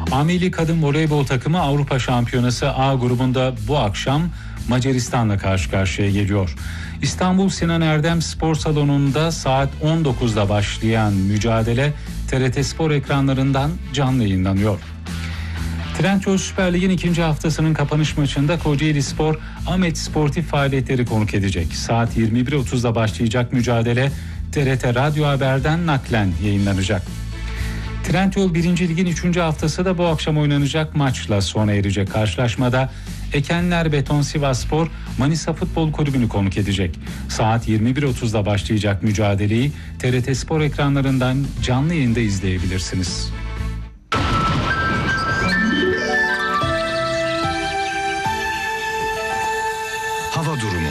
A Kadın Voleybol takımı Avrupa Şampiyonası A grubunda bu akşam Macaristan'la karşı karşıya geliyor. İstanbul Sinan Erdem Spor Salonu'nda saat 19'da başlayan mücadele TRT Spor ekranlarından canlı yayınlanıyor. Trendyol Süper Lig'in ikinci haftasının kapanış maçında Kocaeli Spor, Ahmet Sportif faaliyetleri konuk edecek. Saat 21.30'da başlayacak mücadele TRT Radyo Haber'den naklen yayınlanacak. Trendyol 1. Lig'in 3. haftası da bu akşam oynanacak maçla sona erecek. Karşılaşmada Ekenler Beton Sivasspor Manisa Futbol Kulübü'nü konuk edecek. Saat 21.30'da başlayacak mücadeleyi TRT Spor ekranlarından canlı yayında izleyebilirsiniz. Hava durumu.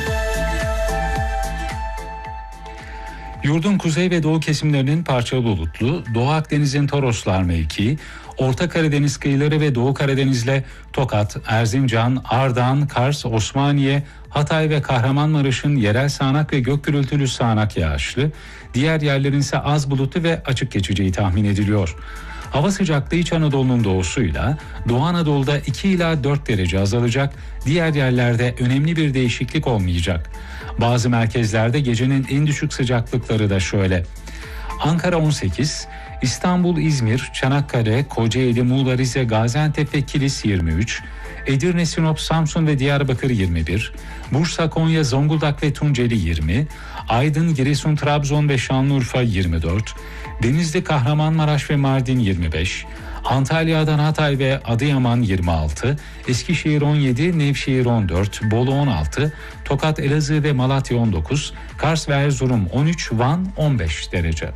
Yurdun kuzey ve doğu kesimlerinin parçalı bulutlu, Doğu Akdeniz'in Toroslar mevkii, Orta Karadeniz kıyıları ve Doğu Karadeniz'le Tokat, Erzincan, Ardahan, Kars, Osmaniye, Hatay ve Kahramanmaraş'ın yerel sağanak ve gök gürültülü sağanak yağışlı, diğer yerlerin ise az bulutlu ve açık geçeceği tahmin ediliyor. Hava sıcaklığı İç Anadolu'nun doğusuyla Doğu Anadolu'da 2 ila 4 derece azalacak, diğer yerlerde önemli bir değişiklik olmayacak. Bazı merkezlerde gecenin en düşük sıcaklıkları da şöyle: Ankara 18, İstanbul, İzmir, Çanakkale, Kocaeli, Muğla, Rize, Gaziantep ve Kilis 23, Edirne, Sinop, Samsun ve Diyarbakır 21, Bursa, Konya, Zonguldak ve Tunceli 20, Aydın, Giresun, Trabzon ve Şanlıurfa 24, Denizli, Kahramanmaraş ve Mardin 25, Antalya'dan Hatay ve Adıyaman 26, Eskişehir 17, Nevşehir 14, Bolu 16, Tokat, Elazığ ve Malatya 19, Kars ve Erzurum 13, Van 15 derece.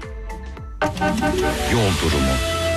Yol durumu.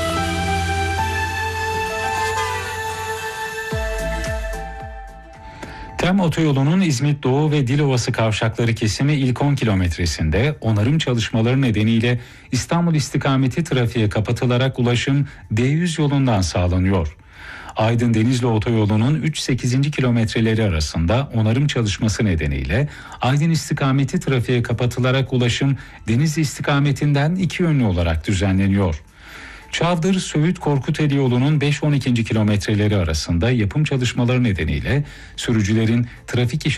Tem Otoyolu'nun İzmit Doğu ve Dilovası kavşakları kesimi ilk 10 kilometresinde onarım çalışmaları nedeniyle İstanbul istikameti trafiğe kapatılarak ulaşım D100 yolundan sağlanıyor. Aydın Denizli Otoyolu'nun 3-8. kilometreleri arasında onarım çalışması nedeniyle Aydın istikameti trafiğe kapatılarak ulaşım Denizli istikametinden iki yönlü olarak düzenleniyor. Çavdır Söğüt Korkuteli yolunun 5-12. kilometreleri arasında yapım çalışmaları nedeniyle sürücülerin trafik